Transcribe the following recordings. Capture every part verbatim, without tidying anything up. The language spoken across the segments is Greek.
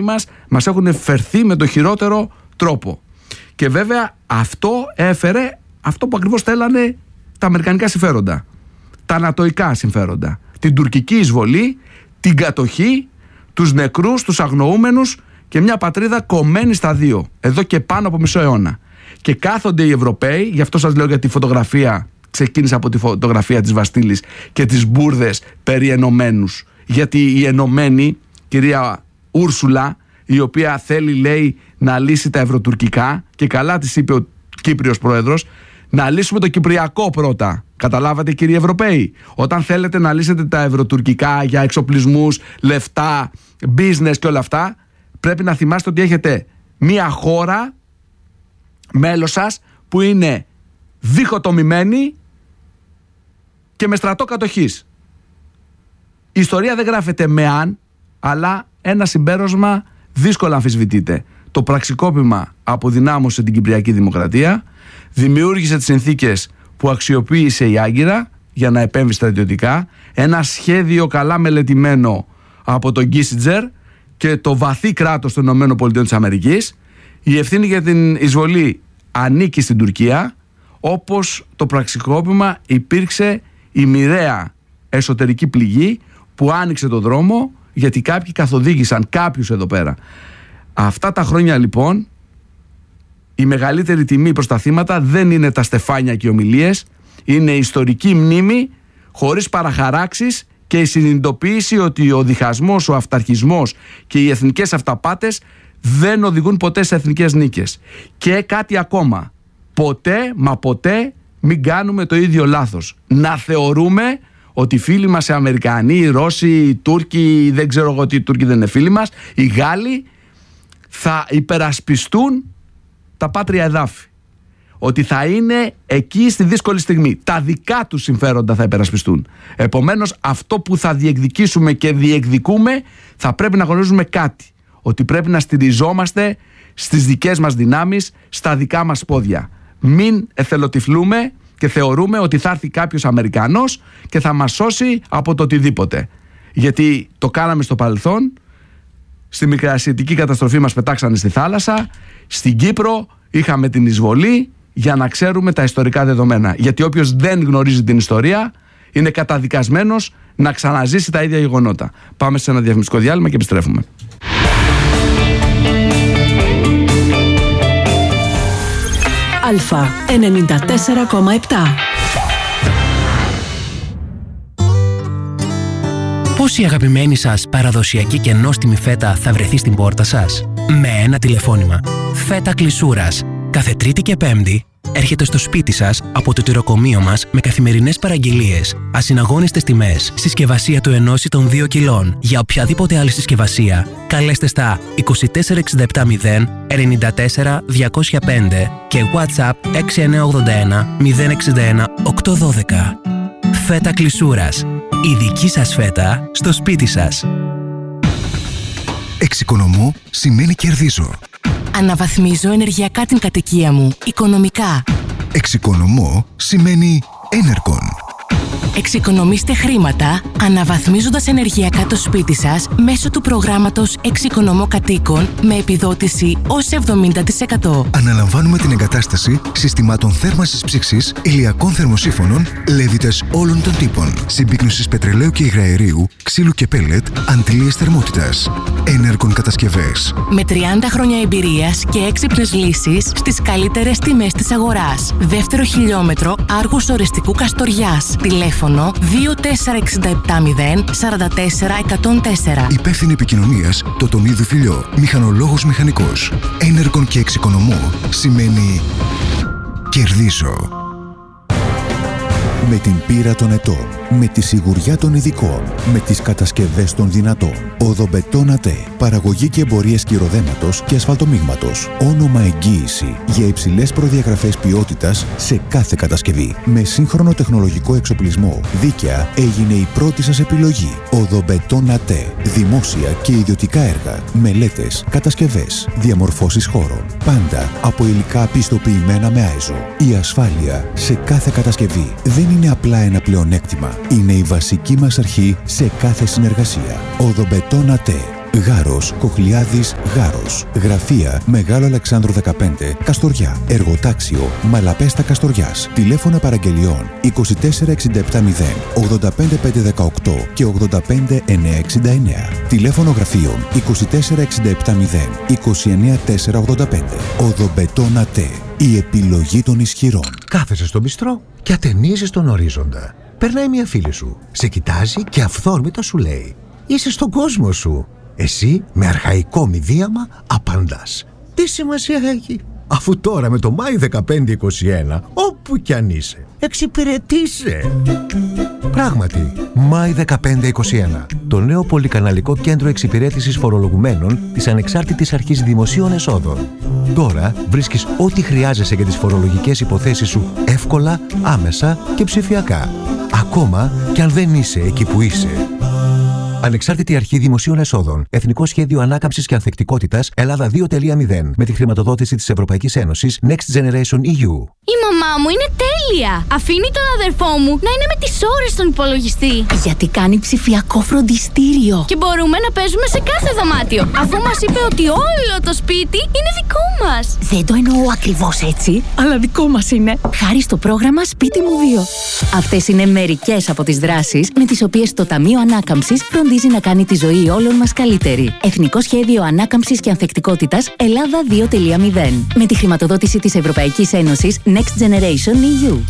μας μας έχουν φερθεί με το χειρότερο τρόπο. Και βέβαια αυτό έφερε αυτό που ακριβώς θέλανε τα αμερικανικά συμφέροντα, τα ανατοϊκά συμφέροντα, την τουρκική εισβολή, την κατοχή, τους νεκρούς, τους αγνοούμενους και μια πατρίδα κομμένη στα δύο εδώ και πάνω από μισό αιώνα. Και κάθονται οι Ευρωπαίοι, γι' αυτό σας λέω για τη φωτογραφία, ξεκίνησα από τη φωτογραφία της Βαστίλης και τις μπουρδες περί ενωμένους. Γιατί η ενωμένη, κυρία Ούρσουλα, η οποία θέλει, λέει, να λύσει τα ευρωτουρκικά, και καλά της είπε ο Κύπριος πρόεδρος, να λύσουμε το κυπριακό πρώτα. Καταλάβατε, κύριοι Ευρωπαίοι? Όταν θέλετε να λύσετε τα ευρωτουρκικά για εξοπλισμούς, λεφτά, business και όλα αυτά, πρέπει να θυμάστε ότι έχετε μία χώρα μέλος σας που είναι διχοτομημένη και με στρατό κατοχής. Η ιστορία δεν γράφεται με αν, αλλά ένα συμπέρασμα δύσκολα αμφισβητείται. Το πραξικόπημα αποδυνάμωσε την Κυπριακή Δημοκρατία, δημιούργησε τις συνθήκες που αξιοποίησε η Άγκυρα για να επέμβει στρατιωτικά, ένα σχέδιο καλά μελετημένο από τον Κίσιντζερ και το βαθύ κράτος των ΗΠΑ. Η ευθύνη για την εισβολή ανήκει στην Τουρκία, όπως το πραξικόπημα υπήρξε η μοιραία εσωτερική πληγή που άνοιξε το δρόμο, γιατί κάποιοι καθοδήγησαν κάποιους εδώ πέρα. Αυτά τα χρόνια λοιπόν η μεγαλύτερη τιμή προς τα θύματα δεν είναι τα στεφάνια και οι ομιλίες, είναι η ιστορική μνήμη χωρίς παραχαράξεις και η συνειδητοποίηση ότι ο διχασμός, ο αυταρχισμός και οι εθνικές αυταπάτες δεν οδηγούν ποτέ σε εθνικές νίκες. Και κάτι ακόμα, ποτέ μα ποτέ μην κάνουμε το ίδιο λάθος, να θεωρούμε ότι οι φίλοι μας οι Αμερικανοί, οι Ρώσοι, οι Τούρκοι, δεν ξέρω εγώ τι, οι Τούρκοι δεν είναι φίλοι μας, οι Γάλλοι θα υπερασπιστούν τα πάτρια εδάφη. Ότι θα είναι εκεί στη δύσκολη στιγμή. Τα δικά τους συμφέροντα θα υπερασπιστούν. Επομένως, αυτό που θα διεκδικήσουμε και διεκδικούμε, θα πρέπει να γνωρίζουμε κάτι. Ότι πρέπει να στηριζόμαστε στις δικές μας δυνάμεις, στα δικά μας πόδια. Μην εθελοτυφλούμε και θεωρούμε ότι θα έρθει κάποιος Αμερικανός και θα μας σώσει από το οτιδήποτε. Γιατί το κάναμε στο παρελθόν. Στη μικρασιατική καταστροφή μας πετάξανε στη θάλασσα. Στην Κύπρο είχαμε την εισβολή, για να ξέρουμε τα ιστορικά δεδομένα. Γιατί όποιος δεν γνωρίζει την ιστορία είναι καταδικασμένος να ξαναζήσει τα ίδια γεγονότα. Πάμε σε ένα διαφημιστικό διάλειμμα και επιστρέφουμε. Αλφα ενενήντα τέσσερα κόμμα επτά. Πώς η αγαπημένη σας παραδοσιακή και νόστιμη φέτα θα βρεθεί στην πόρτα σας? Με ένα τηλεφώνημα. Φέτα Κλεισούρας. Κάθε Τρίτη και Πέμπτη έρχεται στο σπίτι σας από το τυροκομείο μας με καθημερινές παραγγελίες, ασυναγώνιστες τιμές, συσκευασία του ενός ή των δύο κιλών. Για οποιαδήποτε άλλη συσκευασία, καλέστε στα είκοσι τέσσερα εξήντα επτά μηδέν ενενήντα τέσσερα διακόσια πέντε και WhatsApp έξι εννιά ογδόντα ένα μηδέν εξήντα ένα οκτακόσια δώδεκα. Φέτα Κλεισούρας. Η δική σας φέτα στο σπίτι σας. Εξοικονομώ σημαίνει κερδίζω. Αναβαθμίζω ενεργειακά την κατοικία μου, οικονομικά. Εξοικονομώ σημαίνει Enercon. Εξοικονομήστε χρήματα αναβαθμίζοντας ενεργειακά το σπίτι σας μέσω του προγράμματος Εξοικονομώ Κατοίκων με επιδότηση ως εβδομήντα τοις εκατό. Αναλαμβάνουμε την εγκατάσταση συστημάτων θέρμανσης ψήξης, ηλιακών θερμοσύφωνων, λέβητες όλων των τύπων, συμπίκνωσης πετρελαίου και υγραερίου, ξύλου και πέλετ, αντλίες θερμότητας. Enercon κατασκευές. Με τριάντα χρόνια εμπειρίας και έξυπνες λύσεις στις καλύτερες τιμές της αγοράς. Δεύτερο χιλιόμετρο Άργους Ορεστικού Καστοριάς. Τηλέφωνο δύο τέσσερα εξήντα επτά μηδέν σαράντα τέσσερα εκατόν τέσσερα. Υπεύθυνη επικοινωνίας Τοτονίδου Φιλιό. Μηχανολόγος μηχανικός. Enercon και εξοικονομώ σημαίνει κερδίζω. Με την πείρα των ετών, με τη σιγουριά των ειδικών, με τις κατασκευές των δυνατών. Οδομπετόν ΑΤΕ. Παραγωγή και εμπορίες κυροδέματος και ασφαλτομίγματος. Όνομα εγγύηση για υψηλές προδιαγραφές ποιότητας σε κάθε κατασκευή. Με σύγχρονο τεχνολογικό εξοπλισμό, δίκαια έγινε η πρώτη σας επιλογή. Οδομπετόν ΑΤΕ. Δημόσια και ιδιωτικά έργα, μελέτες, κατασκευές, διαμορφώσεις χώρων. Πάντα από υλικά πιστοποιημένα με άιζο. Η ασφάλεια σε κάθε κατασκευή δεν είναι απλά ένα πλεονέκτημα. Είναι η βασική μας αρχή σε κάθε συνεργασία. Οδομπετόν ΑΤΕ. Γάρος, Κοχλιάδης, Γάρος. Γραφεία Μεγάλο Αλεξάνδρου δεκαπέντε, Καστοριά. Εργοτάξιο Μαλαπέστα Καστοριάς. Τηλέφωνα παραγγελιών είκοσι τέσσερα εξήντα επτά μηδέν ογδόντα πέντε πεντακόσια δεκαοκτώ και ογδόντα πέντε εννιακόσια εξήντα εννέα. Τηλέφωνο γραφείων είκοσι τέσσερα εξήντα επτά μηδέν είκοσι εννέα τετρακόσια ογδόντα πέντε. Οδομπετόνα Τε. Η επιλογή των ισχυρών. Κάθεσαι στο μπιστρό και ατενίζεις τον ορίζοντα. Περνάει μια φίλη σου, σε κοιτάζει και αυθόρμητα σου λέει: είσαι στον κόσμο σου. Εσύ με αρχαϊκό μηδίαμα απαντάς: τι σημασία έχει, αφού τώρα με το Μάη δεκαπέντε είκοσι ένα, όπου κι αν είσαι, εξυπηρετείσαι. Πράγματι, Μάη δεκαπέντε είκοσι ένα, το νέο πολυκαναλικό κέντρο εξυπηρέτησης φορολογουμένων της Ανεξάρτητης Αρχής Δημοσίων Εσόδων. Τώρα βρίσκεις ό,τι χρειάζεσαι για τις φορολογικές υποθέσεις σου εύκολα, άμεσα και ψηφιακά. Ακόμα κι αν δεν είσαι εκεί που είσαι. Ανεξάρτητη Αρχή Δημοσίων Εσόδων. Εθνικό Σχέδιο Ανάκαμψης και Ανθεκτικότητας Ελλάδα δύο τελεία μηδέν. Με τη χρηματοδότηση της Ευρωπαϊκής Ένωσης Next Generation ι γιου. Η μαμά μου είναι τέλεια! Αφήνει τον αδερφό μου να είναι με τις ώρες στον υπολογιστή. Γιατί κάνει ψηφιακό φροντιστήριο. Και μπορούμε να παίζουμε σε κάθε δωμάτιο. Αφού μας είπε ότι όλο το σπίτι είναι δικό μας. Δεν το εννοώ ακριβώς έτσι, αλλά δικό μας είναι. Χάρη στο πρόγραμμα Σπίτι μου δύο. Αυτές είναι μερικές από τις δράσεις με τις οποίες το Ταμείο Ανάκαμψης φροντίζει να κάνει τη ζωή όλων μας καλύτερη. Εθνικό Σχέδιο Ανάκαμψης και Ανθεκτικότητας Ελλάδα δύο τελεία μηδέν. Με τη χρηματοδότηση της Ευρωπαϊκής Ένωσης Next Generation ι γιου.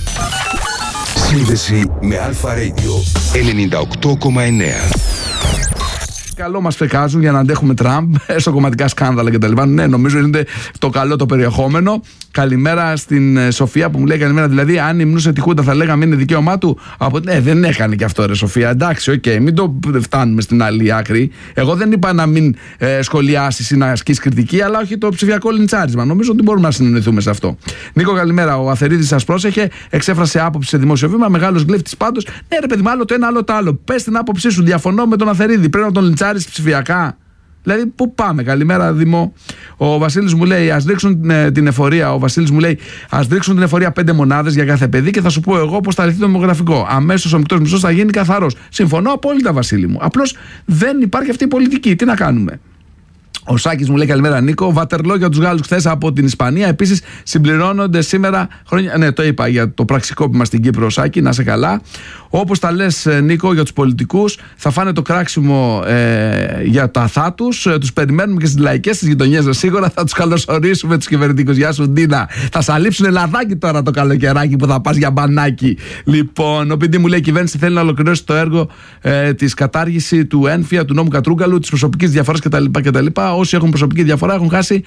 Σύνδεση με Αλφα Radio ενενήντα οκτώ κόμμα εννέα. Καλό μας φεκάζουν για να αντέχουμε Τραμπ στο κομματικά σκάνδαλα κτλ. Ναι, νομίζω είναι το καλό το περιεχόμενο. Καλημέρα στην Σοφία που μου λέει καλημέρα. Δηλαδή, αν υμνούσε τη Χούντα θα λέγαμε είναι δικαίωμά του. Από... Ναι, δεν έκανε και αυτό, ρε Σοφία. Εντάξει, οκ, okay, μην το φτάνουμε στην άλλη άκρη. Εγώ δεν είπα να μην ε, σχολιάσει ή να ασκεί κριτική, αλλά όχι το ψηφιακό λιντσάρισμα. Νομίζω ότι μπορούμε να συνεννοηθούμε σε αυτό. Νίκο, καλημέρα. Ο Αθερίδης σας πρόσεχε, εξέφρασε άποψη σε δημόσιο βήμα. Μεγάλος γλύφτης πάντως. Ναι, ρε παιδί, άλλο το ένα, άλλο το άλλο. Πες την άποψή σου. Διαφωνώ με τον Αθερίδη. Πρέπει να τον λιντσάρεις ψηφιακά. Δηλαδή, πού πάμε, καλημέρα Δημό. Ο Βασίλης μου λέει: ας ρίξουν ε, την εφορία. Ο Βασίλης μου λέει: ας ρίξουν την εφορία πέντε μονάδες για κάθε παιδί και θα σου πω εγώ πώς θα λυθεί το δημογραφικό. Αμέσως ο μεικτός μισθός θα γίνει καθαρός. Συμφωνώ απόλυτα, Βασίλη μου. Απλώς δεν υπάρχει αυτή η πολιτική. Τι να κάνουμε. Ο Σάκης μου λέει καλημέρα Νίκο. Βατερλό για τους Γάλλους χθες από την Ισπανία. Επίσης συμπληρώνονται σήμερα χρόνια. Ναι, το είπα για το πραξικόπημα στην Κύπρο, Σάκη, να σε καλά. Όπως τα λες, Νίκο, για τους πολιτικούς, θα φάνε το κράξιμο ε, για τα αθά τους. Ε, τους περιμένουμε και στις λαϊκές της γειτονιές. Σίγουρα θα τους καλωσορίσουμε τους κυβερνητικούς. Γεια σου, Ντίνα. Θα σα λείψουν λαδάκι τώρα το καλοκαιράκι που θα πας για μπανάκι. Λοιπόν, ο Πιντι μου λέει: η κυβέρνηση θέλει να ολοκληρώσει το έργο ε, της κατάργηση του ένφια, του νόμου Κατρούγκαλου, της προσωπικής διαφοράς κτλ. Όσοι έχουν προσωπική διαφορά έχουν χάσει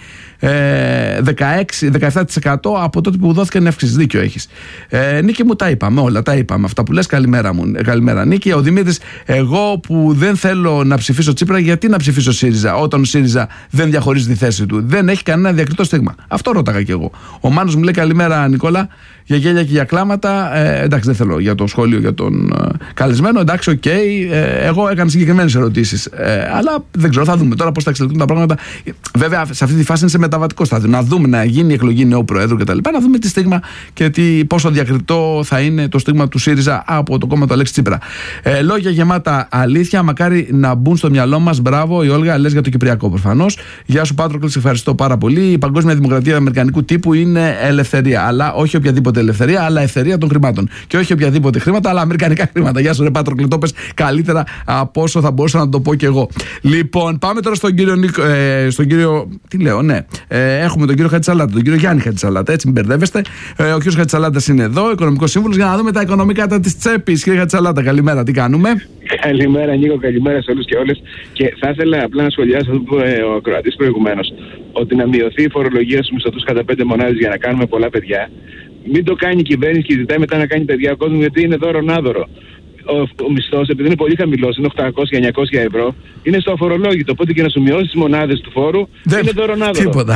ε, δεκαέξι με δεκαεπτά τοις εκατό από τότε που δόθηκαν αυξήσεις. Δίκιο έχεις. Ε, Νίκη μου, τα είπαμε όλα, τα είπαμε. Αυτά που λες, καλημέρα μου. Καλημέρα, Νίκη. Ο Δημήτρης, εγώ που δεν θέλω να ψηφίσω Τσίπρα, γιατί να ψηφίσω ΣΥΡΙΖΑ όταν ο ΣΥΡΙΖΑ δεν διαχωρίζει τη θέση του? Δεν έχει κανένα διακριτό στίγμα. Αυτό ρώταγα κι εγώ. Ο Μάνος μου λέει καλημέρα, Νικόλα. Για γέλια και για κλάματα. Ε, εντάξει, δεν θέλω για το σχόλιο για τον ε, καλεσμένο. Εντάξει, οκ. Okay, ε, εγώ έκανα συγκεκριμένες ερωτήσεις. Ε, αλλά δεν ξέρω, θα δούμε τώρα πώς θα εξελιχθούν τα πράγματα. Βέβαια, σε αυτή τη φάση είναι σε μεταβατικό στάδιο. Να δούμε να γίνει η εκλογή νέου Προέδρου κτλ. Να δούμε τι στίγμα και τι, πόσο διακριτό θα είναι το στίγμα του ΣΥΡΙΖΑ από το κόμμα του Αλέξη Τσίπρα. Ε, λόγια γεμάτα αλήθεια. Μακάρι να μπουν στο μυαλό μας. Μπράβο, η Όλγα, λες για το Κυπριακό προφανώς. Γεια σου, Πάτροκλης, ευχαριστώ πάρα πολύ. Η παγκόσμια δημοκρατία αμερικανικού τύπου είναι ελευθερία. Αλλά όχι οποιαδήποτε ελευθερία, αλλά ελευθερία των χρημάτων. Και όχι οποιαδήποτε χρήματα, αλλά αμερικανικά χρήματα. Γεια σου, ρε Πάτροκλη, το πες καλύτερα από όσο θα μπορούσα να το πω κι εγώ. Λοιπόν, πάμε τώρα στον κύριο Νίκο. Ε, στον κύριο. Τι λέω, ναι. Ε, έχουμε τον κύριο Χατζησαλάτα, τον κύριο Γιάννη Χατζησαλάτα, έτσι μην μπερδεύεστε. Ε, ο κύριος Χατζησαλάτας είναι εδώ, οικονομικός σύμβουλος, για να δούμε τα οικονομικά τα της τσέπης. Κύριε Χατζησαλάτα, καλημέρα, τι κάνουμε? Καλημέρα, Νίκο, καλημέρα σε όλους και όλες. Και θα ήθελα απλά να σχολιάσω αυτό που είπε ο ακροατής προηγουμένως, ότι να μειωθεί η φορολογία στους μισθωτούς κατά πέντε μονάδες για να κάνουμε πολλά παιδιά. Μην το κάνει η κυβέρνηση και ζητάει μετά να κάνει παιδιά ο κόσμος, γιατί είναι δώρο-νάδωρο. Ο, ο μισθός, επειδή είναι πολύ χαμηλός, είναι οκτακόσια με εννιακόσια ευρώ, είναι στο αφορολόγητο. Οπότε και να σου μειώσει τις μονάδες του φόρου δεν είναι δώρο-νάδωρο. Τίποτα.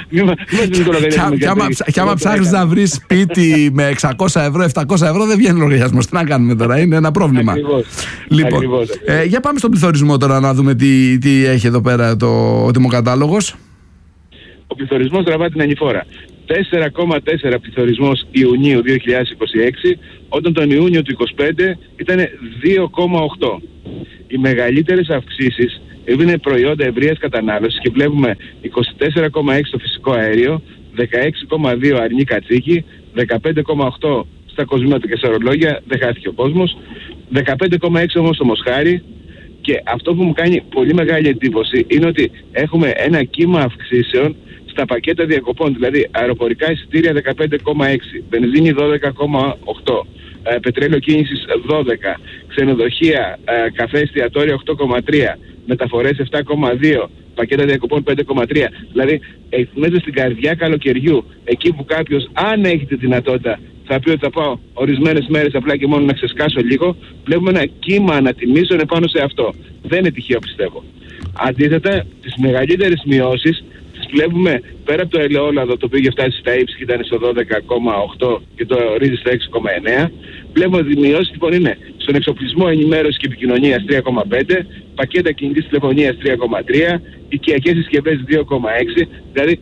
Κι άμα ψάχνεις να βρεις σπίτι με εξακόσια ευρώ, επτακόσια ευρώ, δεν βγαίνει λογαριασμός. Τι να κάνουμε τώρα, είναι ένα πρόβλημα. Ακριβώς. Λοιπόν, Ακριβώς. Ε, για πάμε στον πληθωρισμό τώρα να δούμε τι, τι έχει εδώ πέρα το, ο τιμοκατάλογος. Ο πληθωρισμός τραβά την ανηφόρα. τέσσερα κόμμα τέσσερα πληθωρισμός Ιουνίου δύο χιλιάδες είκοσι έξι, όταν τον Ιούνιο του είκοσι πέντε ήταν δύο κόμμα οκτώ. Οι μεγαλύτερες αυξήσεις είναι προϊόντα ευρείας κατανάλωσης και βλέπουμε είκοσι τέσσερα κόμμα έξι στο φυσικό αέριο, δεκαέξι κόμμα δύο αρνή κατσίκι, δεκαπέντε κόμμα οκτώ στα κοσμήματα και στα ορολόγια, δεν χάθηκε ο κόσμος, δεκαπέντε κόμμα έξι όμως στο μοσχάρι. Και αυτό που μου κάνει πολύ μεγάλη εντύπωση είναι ότι έχουμε ένα κύμα αυξήσεων στα πακέτα διακοπών, δηλαδή αεροπορικά εισιτήρια δεκαπέντε κόμμα έξι, βενζίνη δώδεκα κόμμα οκτώ, ε, πετρέλαιο κίνησης δώδεκα, ξενοδοχεία, ε, καφέ, εστιατόρια οκτώ κόμμα τρία, μεταφορές επτά κόμμα δύο, πακέτα διακοπών πέντε κόμμα τρία. Δηλαδή ε, μέσα στην καρδιά καλοκαιριού, εκεί που κάποιος, αν έχει τη δυνατότητα, θα πει ότι θα πάω ορισμένες μέρες απλά και μόνο να ξεσκάσω λίγο, βλέπουμε ένα κύμα ανατιμήσεων επάνω σε αυτό. Δεν είναι τυχαίο, πιστεύω. Αντίθετα, τις μεγαλύτερες μειώσεις τις βλέπουμε πέρα από το ελαιόλαδο, το οποίο είχε φτάσει στα ύψη και ήταν στο δώδεκα κόμμα οκτώ και το ρύζι στο έξι κόμμα εννέα. Βλέπουμε ότι οι μειώσεις λοιπόν είναι στον εξοπλισμό ενημέρωσης και επικοινωνίας τρία κόμμα πέντε, πακέτα κινητής τηλεφωνίας τρία κόμμα τρία, οικιακές συσκευές δύο κόμμα έξι, δηλαδή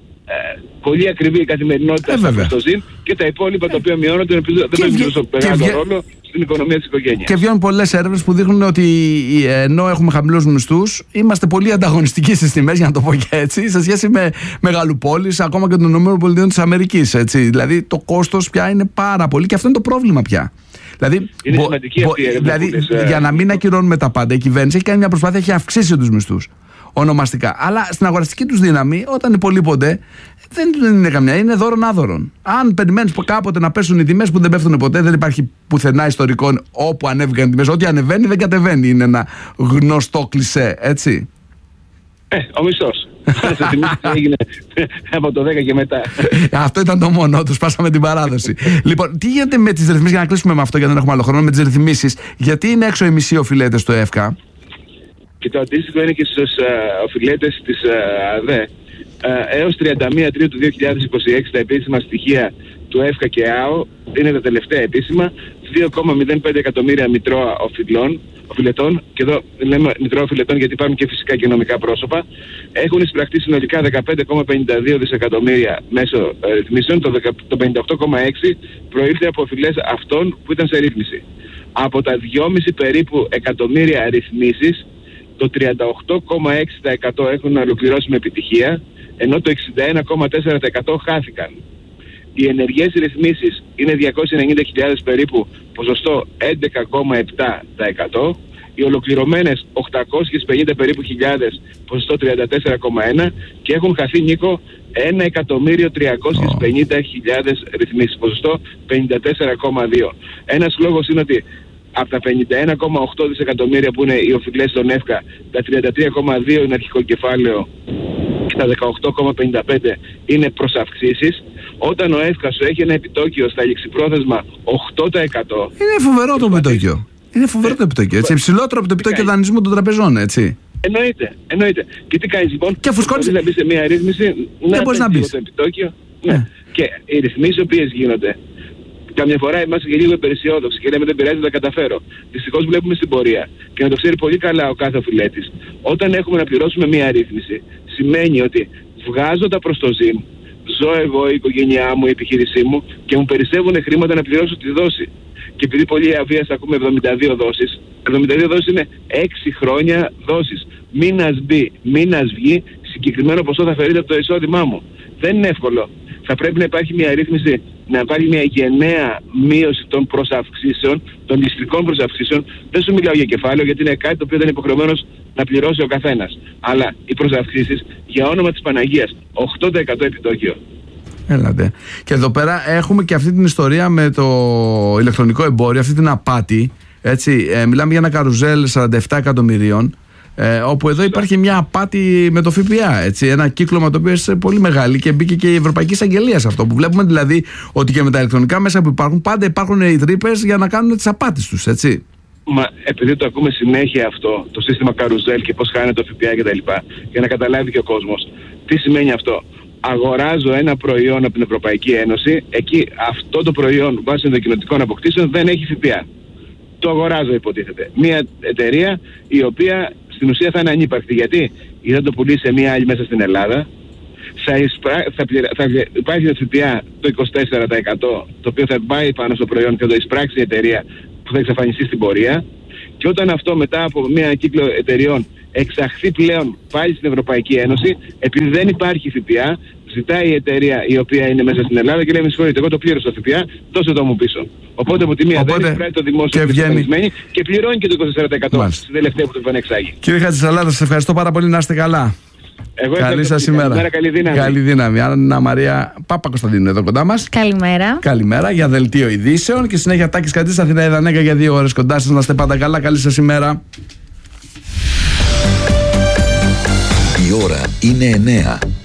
Ε, πολύ ακριβή η καθημερινότητα ε, στο ΖΙΝ και τα υπόλοιπα τα οποία μειώνονται δεν παίζουν τόσο μεγάλο ρόλο στην οικονομία της οικογένειας. Και βγαίνουν πολλές έρευνες που δείχνουν ότι ενώ έχουμε χαμηλούς μισθούς, είμαστε πολύ ανταγωνιστικοί στις τιμές, για να το πω και έτσι, σε σχέση με μεγαλοπόλεις, ακόμα και των ΗΠΑ της Αμερικής. Έτσι. Δηλαδή το κόστος πια είναι πάρα πολύ και αυτό είναι το πρόβλημα πια. Δηλαδή, είναι μπο, σημαντική μπο, αυτή η έρευνα. Δηλαδή, για να μην ακυρώνουμε τα πάντα, η κυβέρνηση έχει κάνει μια προσπάθεια, έχει αυξήσει τους μισθούς. Ονομαστικά. Αλλά στην αγοραστική τους δύναμη, όταν υπολείπονται, δεν είναι καμιά, είναι δώρον άδωρον. Αν περιμένεις κάποτε να πέσουν οι τιμές που δεν πέφτουν ποτέ, δεν υπάρχει πουθενά ιστορικό όπου ανέβηκαν οι τιμές. Ό,τι ανεβαίνει δεν κατεβαίνει. Είναι ένα γνωστό κλισέ, έτσι. Ε, ο μισθός. Θα θυμίσεις τι έγινε από το δέκα και μετά. Αυτό ήταν το μόνο, τους πάσαμε την παράδοση. Λοιπόν, τι γίνεται με τις ρυθμίσεις, για να κλείσουμε με αυτό, γιατί δεν έχουμε άλλο χρόνο, με τις ρυθμίσεις, γιατί είναι έξω οι μισοί οφειλέτες στο ΕΦΚΑ. Και το αντίστοιχο είναι και στους uh, οφειλέτες της uh, ΑΔΕ. Uh, έως τριάντα μία Τρίτου του δύο χιλιάδες είκοσι έξι τα επίσημα στοιχεία του ΕΦΚΑ και ΑΟ είναι τα τελευταία επίσημα, δύο κόμμα μηδέν πέντε εκατομμύρια μητρώα οφειλών, οφειλετών, και εδώ λέμε μητρώα οφειλετών γιατί υπάρχουν και φυσικά και νομικά πρόσωπα, έχουν εισπραχτεί συνολικά δεκαπέντε κόμμα πενήντα δύο δισεκατομμύρια μέσω ε, ρυθμίσεων, το, το πενήντα οκτώ κόμμα έξι προήλθε από οφειλές αυτών που ήταν σε ρύθμιση. Από τα δυόμισι περίπου εκατομμύρια ρυθμίσεις, το τριάντα οκτώ κόμμα έξι τοις εκατό έχουν ολοκληρώσει με επιτυχία, ενώ το εξήντα ένα κόμμα τέσσερα τοις εκατό χάθηκαν. Οι ενεργές ρυθμίσεις είναι διακόσιες ενενήντα χιλιάδες περίπου, ποσοστό έντεκα κόμμα επτά τοις εκατό. Οι ολοκληρωμένες οκτακόσιες πενήντα περίπου χιλιάδες, ποσοστό τριάντα τέσσερα κόμμα ένα, και έχουν χαθεί, Νίκο, ένα εκατομμύριο τριακόσιες πενήντα χιλιάδες ρυθμίσεις, ποσοστό πενήντα τέσσερα κόμμα δύο. Ένας λόγος είναι ότι από τα πενήντα ένα κόμμα οκτώ δισεκατομμύρια που είναι οι οφειλές στον ΕΦΚΑ, τα τριάντα τρία κόμμα δύο είναι αρχικό κεφάλαιο και τα δεκαοκτώ κόμμα πενήντα πέντε είναι προς αυξήσεις. Όταν ο ΕΦΚΑ σου έχει ένα επιτόκιο στα ληξιπρόθεσμα οκτώ τοις εκατό. Είναι φοβερό το επιτόκιο. Είναι φοβερό το επιτόκιο. Έτσι. Υψηλότερο από το επιτόκιο δανεισμού των τραπεζών, έτσι. Εννοείται, εννοείται. Και τι κάνεις λοιπόν? Και φουσκώνεις. Να μπει σε μια ρύθμιση, δεν μπορείς να μπεις. Το επιτόκιο. Ναι. Και οι ρυθμίσεις οι οποίες γίνονται, καμιά φορά είμαστε και λίγο υπεραισιόδοξοι και λέμε δεν πειράζει, θα τα καταφέρω. Δυστυχώς βλέπουμε στην πορεία, και να το ξέρει πολύ καλά ο κάθε οφειλέτης, όταν έχουμε να πληρώσουμε μια ρύθμιση, σημαίνει ότι βγάζω τα προς το ΖΙΜ, ζω εγώ, η οικογένειά μου, η επιχείρησή μου, και μου περισσεύουν χρήματα να πληρώσω τη δόση. Και επειδή πολύ αβίαστα ακούμε εβδομήντα δύο δόσεις, εβδομήντα δύο δόσεις είναι έξι χρόνια δόσεις. Μήνας μπει, μήνας βγει, συγκεκριμένο ποσό θα αφαιρείται από το εισόδημά μου. Δεν είναι εύκολο. Θα πρέπει να υπάρχει μια ρύθμιση, να υπάρχει μια γενναία μείωση των προσαυξήσεων, των ληστρικών προσαυξήσεων. Δεν σου μιλάω για κεφάλαιο, γιατί είναι κάτι το οποίο δεν είναι υποχρεωμένος να πληρώσει ο καθένας. Αλλά οι προσαυξήσεις, για όνομα της Παναγίας, οκτώ τοις εκατό επιτόκιο. Έλατε. Και εδώ πέρα έχουμε και αυτή την ιστορία με το ηλεκτρονικό εμπόριο, αυτή την απάτη. Έτσι, ε, μιλάμε για ένα καρουζέλ σαράντα επτά εκατομμυρίων. Ε, όπου εδώ υπάρχει μια απάτη με το ΦΠΑ, έτσι, ένα κύκλωμα το οποίο είναι πολύ μεγάλη, και μπήκε και η Ευρωπαϊκή Εισαγγελία σε αυτό, που βλέπουμε δηλαδή ότι και με τα ηλεκτρονικά μέσα που υπάρχουν πάντα υπάρχουν οι τρύπες για να κάνουν τις απάτες τους, έτσι. Μα επειδή το ακούμε συνέχεια αυτό, το σύστημα καρουζέλ και πώς χάνεται το ΦΠΑ κτλ., για να καταλάβει και ο κόσμος τι σημαίνει αυτό. Αγοράζω ένα προϊόν από την Ευρωπαϊκή Ένωση, εκεί αυτό το προϊόν βάσει των δοκιμαστικών αποκτήσεων δεν έχει ΦΠΑ. Το αγοράζω, υποτίθεται. Μια εταιρεία η οποία στην ουσία θα είναι ανύπαρκτη. Γιατί? Ή θα το πουλήσει σε μια άλλη μέσα στην Ελλάδα, θα, εισπρά... θα, πληρα... θα υπάρχει το ΦΠΑ το είκοσι τέσσερα τοις εκατό, το οποίο θα πάει πάνω στο προϊόν και θα το εισπράξει η εταιρεία που θα εξαφανιστεί στην πορεία. Και όταν αυτό μετά από μια κύκλο εταιρεών εξαχθεί πλέον πάλι στην Ευρωπαϊκή Ένωση, επειδή δεν υπάρχει ΦΠΑ. Ζητάει η εταιρεία η οποία είναι μέσα στην Ελλάδα και λέει: με συγχωρείτε, εγώ το πλήρωσα το ΦΠΑ, δώσε το μου πίσω. Οπότε από τη μία Οπότε, δεν εισπράττει το δημόσιο και, βγαίνει... και πληρώνει και το είκοσι τέσσερα τοις εκατό στην τελευταία που το επανεξάγει. Κύριε Χατζησαλάτα, σας ευχαριστώ πάρα πολύ, να είστε καλά. Εγώ καλή σας ημέρα. Καλημέρα, καλή δύναμη. Καλή δύναμη. Άννα Μαρία Παπα-Κωνσταντίνου εδώ κοντά μας. Καλημέρα. Καλημέρα για δελτίο ειδήσεων και συνέχεια Τάκης Κατσής, Αθηνά Ιδανέκα για δύο ώρες κοντά σας. Να είστε πάντα καλά. Καλή σας ημέρα. Η ώρα είναι εννέα.